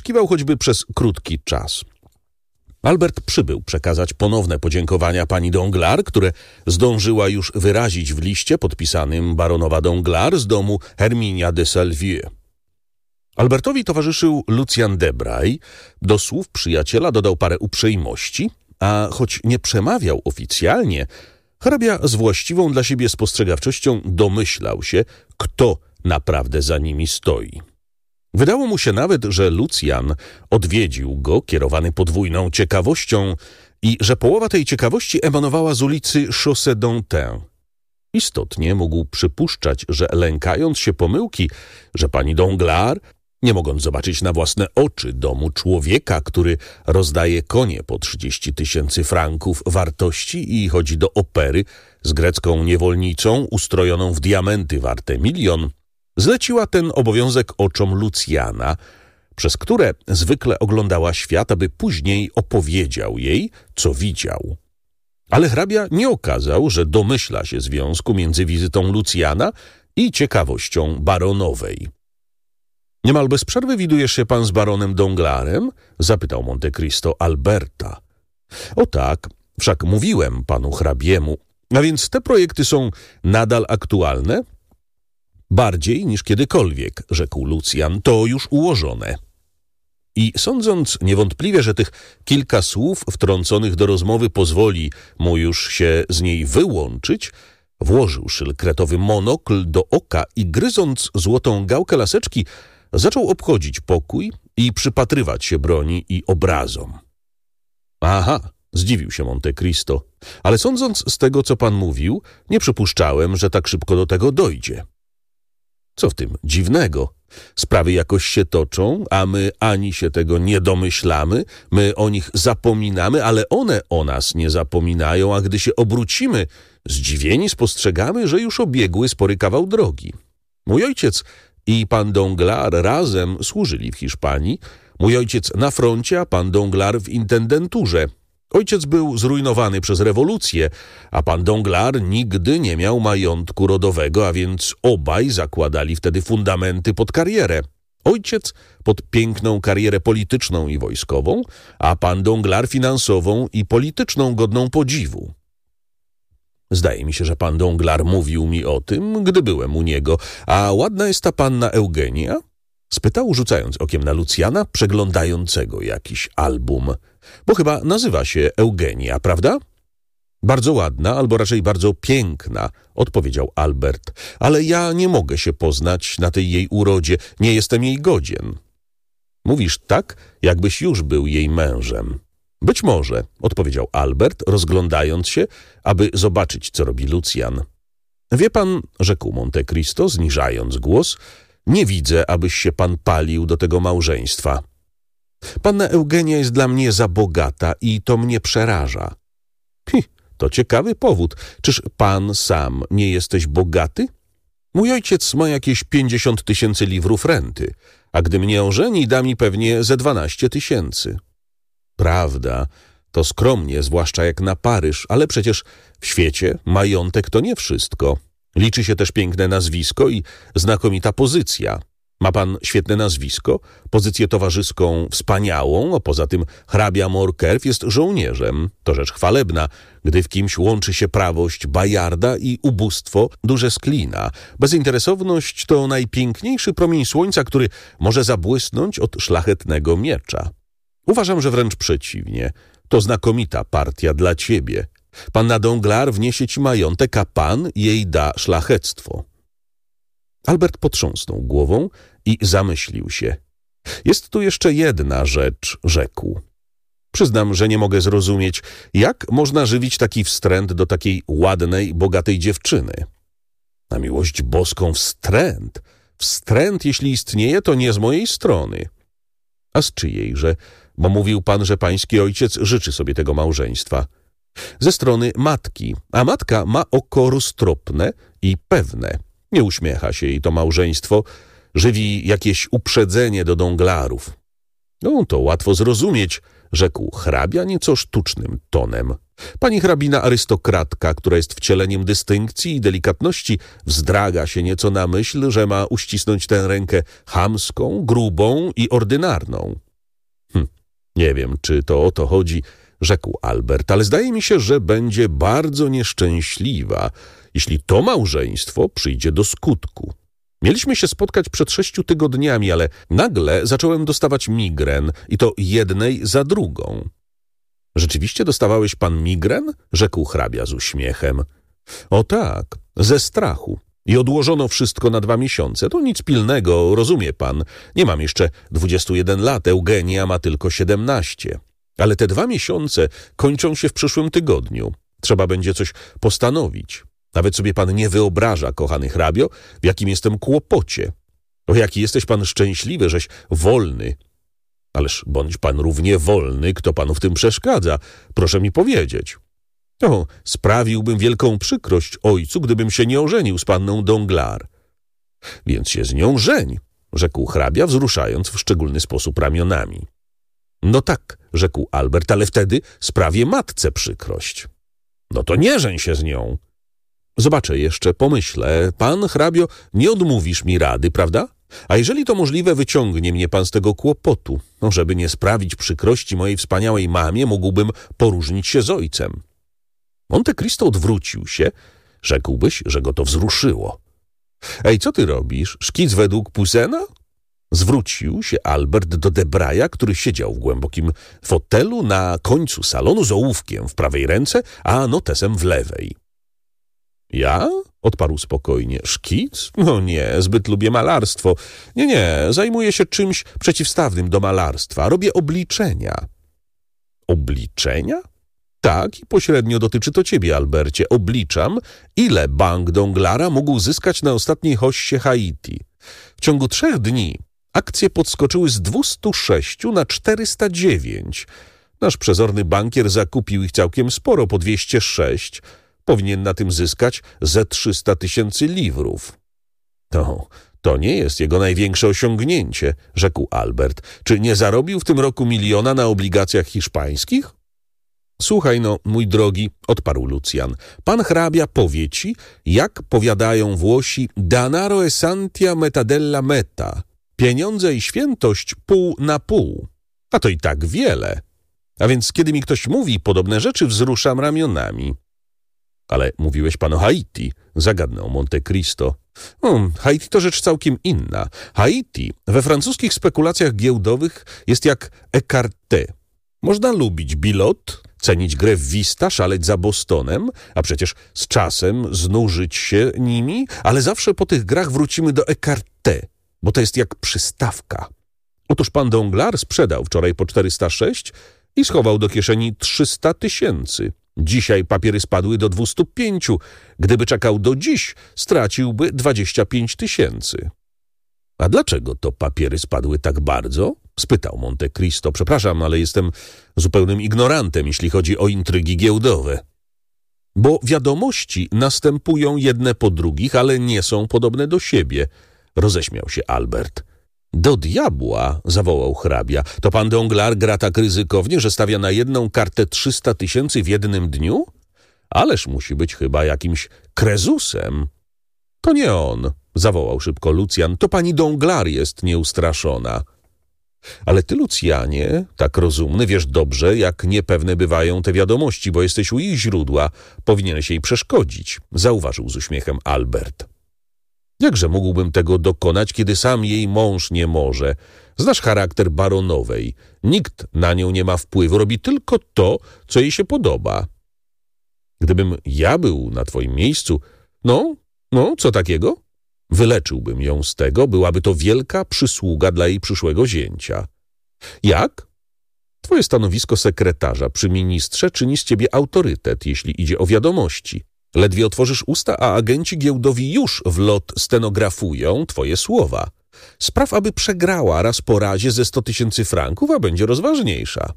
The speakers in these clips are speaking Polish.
zamieszkiwał choćby przez krótki czas. Albert przybył przekazać ponowne podziękowania pani Danglars, które zdążyła już wyrazić w liście podpisanym baronowa Danglars z domu Herminia de Salvieux. Albertowi towarzyszył Lucien Debray. Do słów przyjaciela dodał parę uprzejmości, a choć nie przemawiał oficjalnie, hrabia z właściwą dla siebie spostrzegawczością domyślał się, kto naprawdę za nimi stoi. Wydało mu się nawet, że Lucjan odwiedził go, kierowany podwójną ciekawością i że połowa tej ciekawości emanowała z ulicy Chaussée d'Antin. Istotnie mógł przypuszczać, że lękając się pomyłki, że pani Danglars, nie mogąc zobaczyć na własne oczy domu człowieka, który rozdaje konie po 30 000 franków wartości i chodzi do opery z grecką niewolnicą ustrojoną w diamenty warte 1 000 000, zleciła ten obowiązek oczom Lucjana, przez które zwykle oglądała świat, aby później opowiedział jej, co widział. Ale hrabia nie okazał, że domyśla się związku między wizytą Lucjana i ciekawością baronowej. Niemal bez przerwy widujesz się pan z baronem Danglarsem? Zapytał Monte Cristo Alberta. O tak, wszak mówiłem panu hrabiemu. A więc te projekty są nadal aktualne? Bardziej niż kiedykolwiek, rzekł Lucjan, to już ułożone. I sądząc niewątpliwie, że tych kilka słów wtrąconych do rozmowy pozwoli mu już się z niej wyłączyć, włożył szylkretowy monokl do oka i gryząc złotą gałkę laseczki, zaczął obchodzić pokój i przypatrywać się broni i obrazom. Aha, zdziwił się Monte Cristo, ale sądząc z tego, co pan mówił, nie przypuszczałem, że tak szybko do tego dojdzie. Co w tym dziwnego? Sprawy jakoś się toczą, a my ani się tego nie domyślamy, my o nich zapominamy, ale one o nas nie zapominają, a gdy się obrócimy, zdziwieni spostrzegamy, że już obiegły spory kawał drogi. Mój ojciec i pan Danglars razem służyli w Hiszpanii, mój ojciec na froncie, a pan Danglars w intendenturze. Ojciec był zrujnowany przez rewolucję, a pan Danglars nigdy nie miał majątku rodowego, a więc obaj zakładali wtedy fundamenty pod karierę. Ojciec pod piękną karierę polityczną i wojskową, a pan Danglars finansową i polityczną godną podziwu. Zdaje mi się, że pan Danglars mówił mi o tym, gdy byłem u niego. A ładna jest ta panna Eugenia? Spytał, rzucając okiem na Lucjana, przeglądającego jakiś album. Bo chyba nazywa się Eugenia, prawda? Bardzo ładna, albo raczej bardzo piękna, odpowiedział Albert. Ale ja nie mogę się poznać na tej jej urodzie, nie jestem jej godzien. Mówisz tak, jakbyś już był jej mężem. Być może, odpowiedział Albert, rozglądając się, aby zobaczyć, co robi Lucjan. Wie pan, rzekł Monte Cristo, zniżając głos, nie widzę, abyś się pan palił do tego małżeństwa. Panna Eugenia jest dla mnie za bogata i to mnie przeraża. To ciekawy powód. Czyż pan sam nie jesteś bogaty? Mój ojciec ma jakieś 50 000 liwrów renty, a gdy mnie ożeni, da mi pewnie ze 12 000. Prawda, to skromnie, zwłaszcza jak na Paryż, ale przecież w świecie majątek to nie wszystko. Liczy się też piękne nazwisko i znakomita pozycja. Ma pan świetne nazwisko, pozycję towarzyską wspaniałą, a poza tym hrabia Morcerf jest żołnierzem. To rzecz chwalebna, gdy w kimś łączy się prawość Bayarda i ubóstwo Dużesclina. Bezinteresowność to najpiękniejszy promień słońca, który może zabłysnąć od szlachetnego miecza. Uważam, że wręcz przeciwnie. To znakomita partia dla ciebie. Panna Danglars wniesie ci majątek, a pan jej da szlachectwo. Albert potrząsnął głową i zamyślił się. Jest tu jeszcze jedna rzecz, rzekł. Przyznam, że nie mogę zrozumieć, jak można żywić taki wstręt do takiej ładnej, bogatej dziewczyny. Na miłość boską wstręt. Wstręt, jeśli istnieje, to nie z mojej strony. A z czyjejże? Bo mówił pan, że pański ojciec życzy sobie tego małżeństwa. Ze strony matki, a matka ma oko roztropne i pewne. Nie uśmiecha się jej to małżeństwo, żywi jakieś uprzedzenie do Danglarsów. No, to łatwo zrozumieć, rzekł hrabia nieco sztucznym tonem. Pani hrabina arystokratka, która jest wcieleniem dystynkcji i delikatności, wzdraga się nieco na myśl, że ma uścisnąć tę rękę chamską, grubą i ordynarną. Nie wiem, czy to o to chodzi, rzekł Albert, ale zdaje mi się, że będzie bardzo nieszczęśliwa, jeśli to małżeństwo przyjdzie do skutku. Mieliśmy się spotkać przed 6 tygodniami, ale nagle zacząłem dostawać migren i to jednej za drugą. Rzeczywiście dostawałeś pan migren? Rzekł hrabia z uśmiechem. O tak, ze strachu. I odłożono wszystko na 2 miesiące. To nic pilnego, rozumie pan. Nie mam jeszcze 21 lat, Eugenia ma tylko 17. Ale te 2 miesiące kończą się w przyszłym tygodniu. Trzeba będzie coś postanowić. Nawet sobie pan nie wyobraża, kochany hrabio, w jakim jestem kłopocie. O, jaki jesteś pan szczęśliwy, żeś wolny. Ależ bądź pan równie wolny, kto panu w tym przeszkadza. Proszę mi powiedzieć. O, sprawiłbym wielką przykrość ojcu, gdybym się nie ożenił z panną Danglars. Więc się z nią żeń, rzekł hrabia, wzruszając w szczególny sposób ramionami. No tak, rzekł Albert, ale wtedy sprawię matce przykrość. No to nie żeń się z nią. Zobaczę jeszcze, pomyślę. Pan, hrabio, nie odmówisz mi rady, prawda? A jeżeli to możliwe, wyciągnie mnie pan z tego kłopotu. No, żeby nie sprawić przykrości mojej wspaniałej mamie, mógłbym poróżnić się z ojcem. Monte Cristo odwrócił się. Rzekłbyś, że go to wzruszyło. Ej, co ty robisz? Szkic według Poussena? Zwrócił się Albert do Debraya, który siedział w głębokim fotelu na końcu salonu z ołówkiem w prawej ręce, a notesem w lewej. Ja? Odparł spokojnie. Szkic? No nie, zbyt lubię malarstwo. Nie, zajmuję się czymś przeciwstawnym do malarstwa. Robię obliczenia. Obliczenia? Tak, i pośrednio dotyczy to ciebie, Albercie. Obliczam, ile Bank Danglara mógł zyskać na ostatniej hossie Haiti. W ciągu 3 dni akcje podskoczyły z 206 na 409. Nasz przezorny bankier zakupił ich całkiem sporo, po 206. Powinien na tym zyskać ze 300 000 liwrów. To nie jest jego największe osiągnięcie, rzekł Albert. Czy nie zarobił w tym roku 1 000 000 na obligacjach hiszpańskich? Słuchaj no, mój drogi, odparł Lucjan, pan hrabia powie ci, jak powiadają Włosi, danaro e santia metà della metà, pieniądze i świętość pół na pół. A to i tak wiele. A więc kiedy mi ktoś mówi podobne rzeczy, wzruszam ramionami. Ale mówiłeś pan o Haiti, zagadnął Monte Cristo. Haiti to rzecz całkiem inna. Haiti we francuskich spekulacjach giełdowych jest jak écarté. Można lubić bilot, cenić grę w wista, szaleć za Bostonem, a przecież z czasem znużyć się nimi, ale zawsze po tych grach wrócimy do écarté, bo to jest jak przystawka. Otóż pan Danglars sprzedał wczoraj po 406 i schował do kieszeni 300 000. Dzisiaj papiery spadły do 205. Gdyby czekał do dziś, straciłby 25 000. A dlaczego to papiery spadły tak bardzo? Spytał Monte Cristo. Przepraszam, ale jestem zupełnym ignorantem, jeśli chodzi o intrygi giełdowe. Bo wiadomości następują jedne po drugich, ale nie są podobne do siebie, roześmiał się Albert. Do diabła, zawołał hrabia. To pan Danglars gra tak ryzykownie, że stawia na jedną kartę 300 000 w jednym dniu? Ależ musi być chyba jakimś krezusem. To nie on, zawołał szybko Lucjan. To pani Danglars jest nieustraszona. Ale ty, Lucjanie, tak rozumny, wiesz dobrze, jak niepewne bywają te wiadomości, bo jesteś u ich źródła. Powinieneś jej przeszkodzić, zauważył z uśmiechem Albert. Jakże mógłbym tego dokonać, kiedy sam jej mąż nie może? Znasz charakter baronowej. Nikt na nią nie ma wpływu, robi tylko to, co jej się podoba. Gdybym ja był na twoim miejscu, co takiego? Wyleczyłbym ją z tego, byłaby to wielka przysługa dla jej przyszłego zięcia. Jak? Twoje stanowisko sekretarza przy ministrze czyni z ciebie autorytet, jeśli idzie o wiadomości. Ledwie otworzysz usta, a agenci giełdowi już w lot stenografują twoje słowa. Spraw, aby przegrała raz po razie ze 100 000 franków, a będzie rozważniejsza.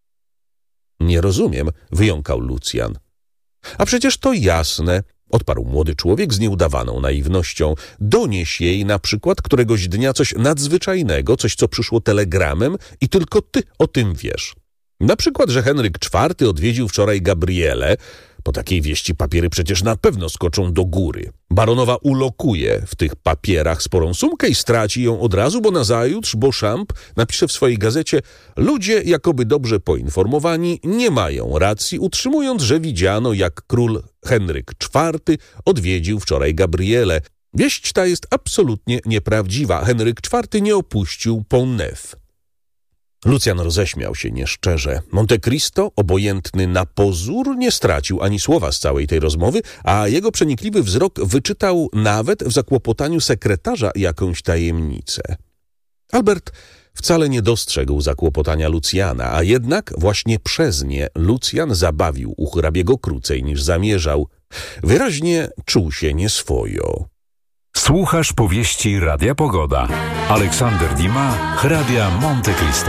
Nie rozumiem, wyjąkał Lucjan. A przecież to jasne, odparł młody człowiek z nieudawaną naiwnością. Donieś jej na przykład któregoś dnia coś nadzwyczajnego, coś, co przyszło telegramem i tylko ty o tym wiesz. Na przykład, że Henryk IV odwiedził wczoraj Gabrielę, Po takiej wieści papiery przecież na pewno skoczą do góry. Baronowa ulokuje w tych papierach sporą sumkę i straci ją od razu, bo nazajutrz Beauchamp napisze w swojej gazecie: ludzie, jakoby dobrze poinformowani, nie mają racji, utrzymując, że widziano, jak król Henryk IV odwiedził wczoraj Gabrielę. Wieść ta jest absolutnie nieprawdziwa. Henryk IV nie opuścił Pont-Neuf. Lucjan roześmiał się nieszczerze. Monte Cristo, obojętny na pozór, nie stracił ani słowa z całej tej rozmowy, a jego przenikliwy wzrok wyczytał nawet w zakłopotaniu sekretarza jakąś tajemnicę. Albert wcale nie dostrzegł zakłopotania Lucjana, a jednak właśnie przez nie Lucjan zabawił u hrabiego krócej niż zamierzał. Wyraźnie czuł się nieswojo. Słuchasz powieści Radia Pogoda. Aleksander Dima, Hrabia Monte Cristo.